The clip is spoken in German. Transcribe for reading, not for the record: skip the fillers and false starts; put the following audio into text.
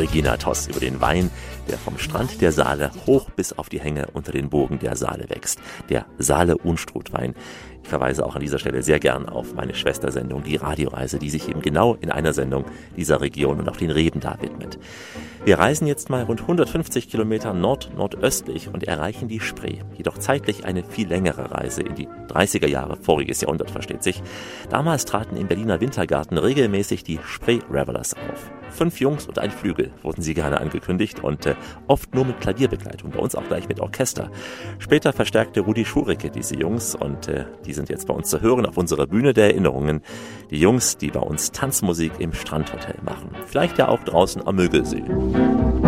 Regina Toss über den Wein, der vom Strand der Saale hoch bis auf die Hänge unter den Bogen der Saale wächst. Der Saale-Unstrut-Wein. Ich verweise auch an dieser Stelle sehr gern auf meine Schwestersendung Die Radioreise, die sich eben genau in einer Sendung dieser Region und auch den Reben da widmet. Wir reisen jetzt mal rund 150 Kilometer nordöstlich und erreichen die Spree. Jedoch zeitlich eine viel längere Reise in die 30er Jahre, voriges Jahrhundert versteht sich. Damals traten im Berliner Wintergarten regelmäßig die Spree Revelers auf. 5 Jungs und ein Flügel wurden sie gerne angekündigt und oft nur mit Klavierbegleitung, bei uns auch gleich mit Orchester. Später verstärkte Rudi Schuricke diese Jungs und die sind jetzt bei uns zu hören auf unserer Bühne der Erinnerungen. Die Jungs, die bei uns Tanzmusik im Strandhotel machen. Vielleicht ja auch draußen am Müggelsee.